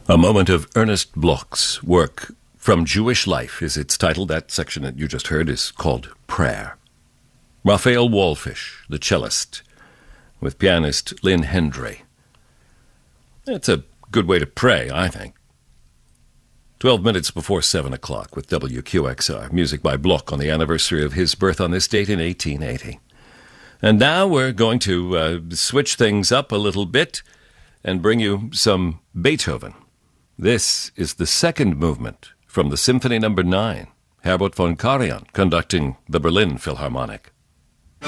A moment of Ernest Bloch's work from Jewish Life is its title. That section that you just heard is called Prayer. Raphael Wallfish, the cellist, with pianist Lynn Hendry. It's a good way to pray, I think. 12 minutes before 7 o'clock with WQXR. Music by Bloch on the anniversary of his birth on this date in 1880. And now we're going to switch things up a little bit and bring you some Beethoven. This is the second movement from the Symphony No. 9, Herbert von Karajan conducting the Berlin Philharmonic.